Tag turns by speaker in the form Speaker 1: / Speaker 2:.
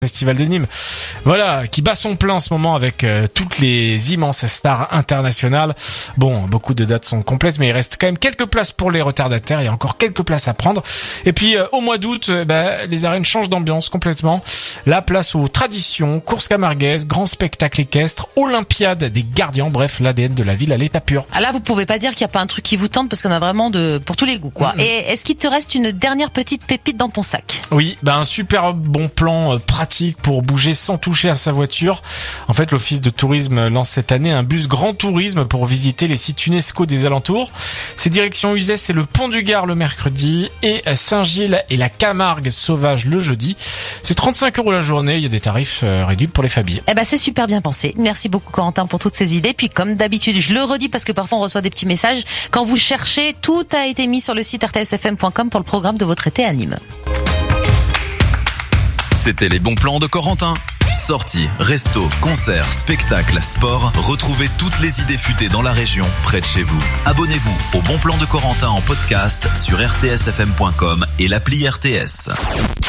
Speaker 1: Festival de Nîmes, voilà, qui bat son plein en ce moment avec toutes les immenses stars internationales. Bon, beaucoup de dates sont complètes, mais il reste quand même quelques places pour les retardataires. Il y a encore quelques places à prendre. Et puis au mois d'août, les arènes changent d'ambiance complètement. La place aux traditions, courses camarguaises, grands spectacles équestres, Olympiade des gardiens. Bref, l'ADN de la ville à l'état pur.
Speaker 2: Ah là, vous pouvez pas dire qu'il y a pas un truc qui vous tente parce qu'on a vraiment pour tous les goûts, quoi. Et est-ce qu'il te reste une dernière petite pépite dans ton sac?
Speaker 1: Oui, un super bon plan pratique pour bouger sans toucher à sa voiture. En fait, l'Office de tourisme lance cette année un bus Grand Tourisme pour visiter les sites UNESCO des alentours. C'est direction Uzès et le Pont du Gard le mercredi et Saint-Gilles et la Camargue sauvage le jeudi. C'est 35 € la journée. Il y a des tarifs réduits pour les familles.
Speaker 2: C'est super bien pensé. Merci beaucoup Corentin pour toutes ces idées. Puis comme d'habitude, je le redis parce que parfois on reçoit des petits messages. Quand vous cherchez, tout a été mis sur le site rtsfm.com pour le programme de votre été à Nîmes.
Speaker 3: C'était les bons plans de Corentin. Sorties, restos, concerts, spectacles, sport. Retrouvez toutes les idées futées dans la région, près de chez vous. Abonnez-vous au Bon Plan de Corentin en podcast sur rtsfm.com et l'appli RTS.